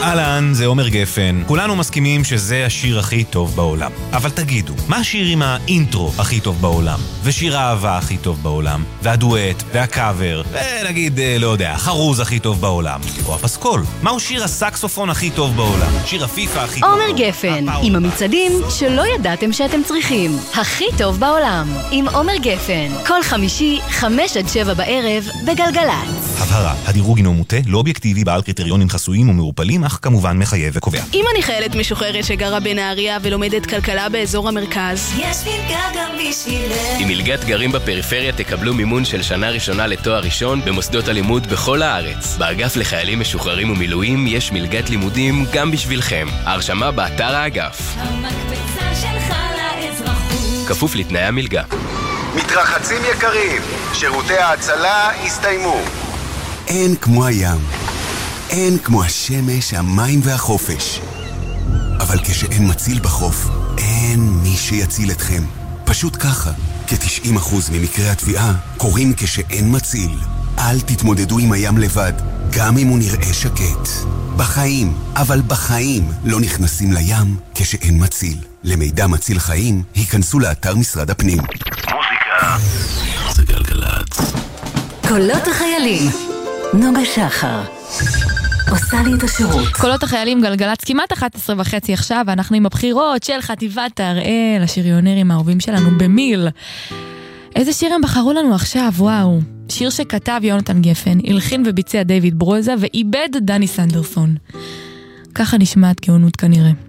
אהלן, זה עומר גפן. כולנו מסכימים שזה השיר הכי טוב בעולם. אבל תגידו, מה השיר עם האינטרו הכי טוב בעולם? ושיר האהבה הכי טוב בעולם? והדואט, והקאבר, ונגיד, לא יודע, חרוז הכי טוב בעולם? או הפסקול? מהו שיר הסקסופון הכי טוב בעולם? שיר הפיפה הכי טוב בעולם? עומר גפן, עם המצעדים שלא ידעתם שאתם צריכים. הכי טוב בעולם, עם עומר גפן. כל חמישי, 5-7 בערב, בגלגלץ. הבהרה, הדירוג הינו מוטה, לא אובייקטיבי, בעל קריטריונים חסויים ומעורפלים, אך כמובן מחייב וקובע. אם אני חיילת משוחררת שגרה בנהריה ולומדת כלכלה באזור המרכז, יש מלגה גם בשבילך. עם מלגת גרים בפריפריה תקבלו מימון של שנה ראשונה לתואר ראשון במוסדות הלימוד בכל הארץ. באגף לחיילים משוחררים ומילואים יש מלגת לימודים גם בשבילכם. ההרשמה באתר האגף. המקפצה שלך לאזרחות. כפוף לתנאי המלגה. מתרחצים יקרים, שירותי ההצלה הסתיימו. אין כמו הים, אין כמו השמש, המים והחופש. אבל כשאין מציל בחוף, אין מי שיציל אתכם. פשוט ככה, כ-90% ממקרי התביעה קורים כשאין מציל. אל תתמודדו עם הים לבד, גם אם הוא נראה שקט. בחיים, אבל בחיים לא נכנסים לים כשאין מציל. למידע מציל חיים, היכנסו לאתר משרד הפנים. מוזיקה זה גלגלצ. קולות החיילים, נוגה שחר עושה לי את השירות. קולות החיילים גלגלצ כמעט 11:30 עכשיו, ואנחנו עם הבחירות של חטיבת הראל, השריונרים האהובים שלנו במיל. איזה שיר הם בחרו לנו עכשיו? וואו, שיר שכתב יונתן גפן, הלחין וביצע דיוויד ברוזה, ואיבד דני סנדרסון. ככה נשמעת גאונות כנראה.